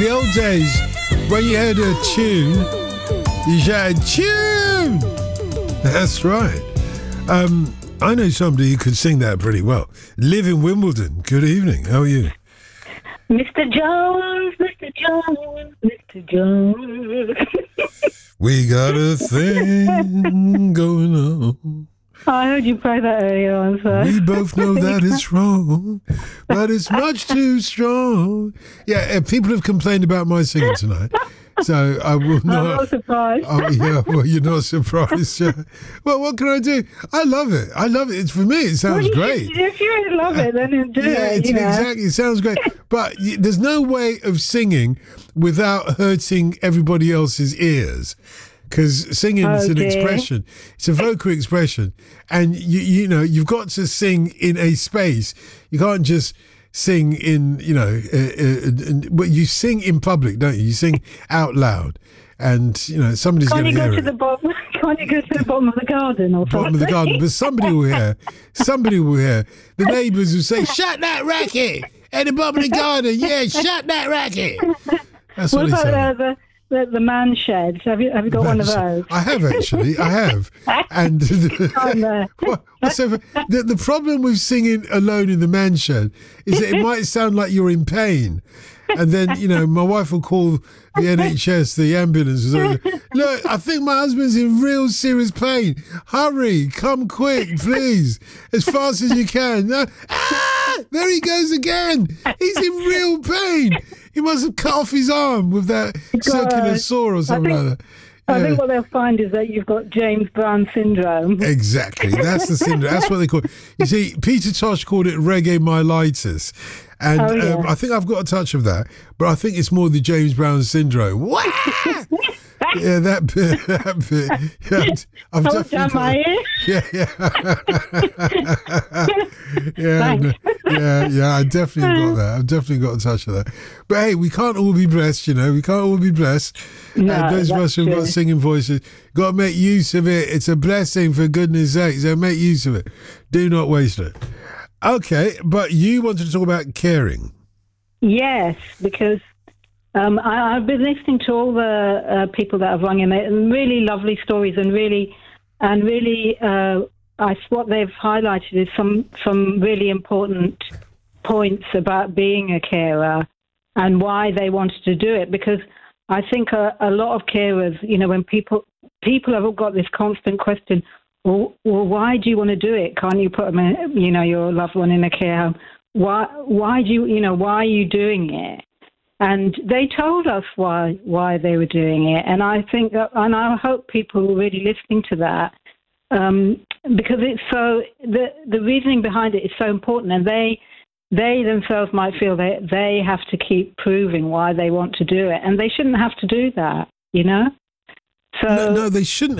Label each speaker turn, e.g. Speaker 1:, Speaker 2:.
Speaker 1: the old days, when you heard a tune, you shouted, tune! That's right. I know somebody who could sing that pretty well. Live in Wimbledon. Good evening. How are you?
Speaker 2: Mr. Jones, Mr. Jones, Mr. Jones.
Speaker 1: We got a thing going on.
Speaker 2: I heard you play that earlier on, so.
Speaker 1: We both know that it's wrong, but it's much too strong. Yeah, people have complained about my singing tonight, so I will not.
Speaker 2: I'm not surprised.
Speaker 1: Oh, yeah, well, you're not surprised. Well, what can I do? I love it. It's for me. It sounds great.
Speaker 2: If you really love it, then do it.
Speaker 1: Exactly. It sounds great. But there's no way of singing without hurting everybody else's ears. Because singing is an expression. It's a vocal expression. And, you've got to sing in a space. You can't just sing in, but you sing in public, don't you? You sing out loud. And, somebody's going to hear it.
Speaker 2: Can't you go to the bottom of the garden or something?
Speaker 1: Bottom of the garden. But somebody will hear. The neighbours will say, shut that racket at the bottom of the garden. Yeah, shut that racket. That's what
Speaker 2: about the man shed? Have you got one of those?
Speaker 1: I have, actually. I have. And the problem with singing alone in the man shed is that it might sound like you're in pain. And then, my wife will call the NHS, the ambulance, and say, look, I think my husband's in real serious pain. Hurry, come quick, please, as fast as you can. No, there he goes again. He's in real pain. He must have cut off his arm with that circular saw or something like that.
Speaker 2: I think what they'll find is that you've got James Brown syndrome.
Speaker 1: Exactly. That's the syndrome. That's what they call it. You see, Peter Tosh called it reggae myelitis. And I think I've got a touch of that. But I think it's more the James Brown syndrome. Wah! Yeah, that bit. Yeah, I've definitely got I definitely got that. I've definitely got a touch of that. But hey, we can't all be blessed, We can't all be blessed.
Speaker 2: No,
Speaker 1: those of us who've got singing voices, got to make use of it. It's a blessing, for goodness sake. So make use of it. Do not waste it. Okay, but you wanted to talk about caring. Yes,
Speaker 2: because I've been listening to all the people that have rung in, and really lovely stories, and really, what they've highlighted is some really important points about being a carer and why they wanted to do it. Because I think a lot of carers, when people have got this constant question, well, why do you want to do it? Can't you put them in, your loved one in a care home? Why are you doing it? And they told us why they were doing it. And I think and I hope people are really listening to that, because it's so, the reasoning behind it is so important. And they themselves might feel that they have to keep proving why they want to do it. And they shouldn't have to do that, So
Speaker 1: No, they shouldn't